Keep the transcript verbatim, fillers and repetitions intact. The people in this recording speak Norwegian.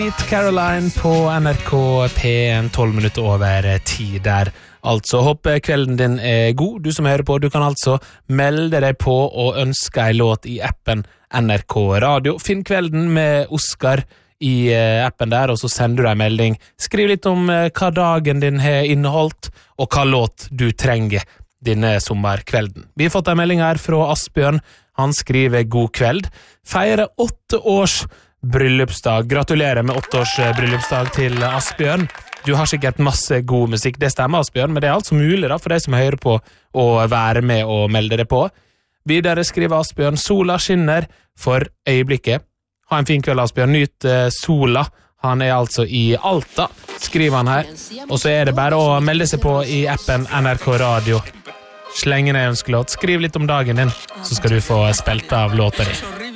Meet Caroline på N R K P en tolv minutter over tid der. Altså, håper kvelden din er god. Du som hører på, du kan altså melde deg på og ønske en låt i appen N R K Radio. Finn kvelden med Oscar i appen der, og så sender du en melding. Skriv litt om hva dagen din har inneholdt, og hva låt du trenger denne sommerkvelden. Vi har fått en melding her fra Asbjørn. Han skriver god kveld. Feirer åtte års bryllupsdag. Gratulerer med åtte års bryllupsdag til Asbjørn. Du har sikkert masse god musikk, det stemmer Asbjørn, men det er altså mulig da, for deg som hører på å være med og melde deg på. Videre skriver Asbjørn, sola skinner for øyeblikket. Ha en fin kveld Asbjørn, nyt uh, sola. Han er altså i Alta, skriver han her. Og så er det bare å melde seg på i appen N R K Radio. Slenge ned ønskelåt, skriv litt om dagen din, så skal du få spilt av låta di.